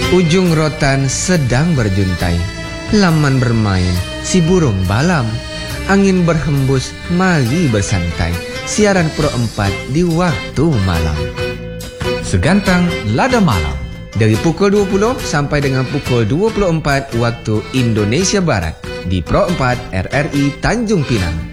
Ujung rotan sedang berjuntai, laman bermain si burung balam. Angin berhembus mari bersantai, siaran Pro 4 di waktu malam. Segantang Lada Malam Dari pukul 20 sampai dengan pukul 24 waktu Indonesia Barat di Pro 4 RRI Tanjung Pinang.